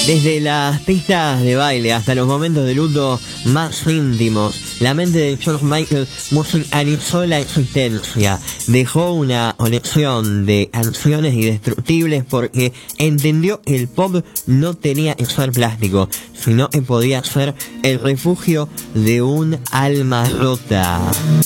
Desde las pistas de baile hasta los momentos de luto más íntimos, la mente de George Michael musicalizó la existencia. Dejó una colección de canciones indestructibles porque entendió que el pop no tenía que ser plástico, sino que podía ser el refugio de un alma rota.